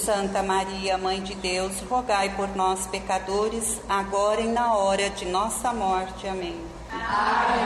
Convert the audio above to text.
Santa Maria, Mãe de Deus, rogai por nós, pecadores, agora e na hora de nossa morte. Amém. Ave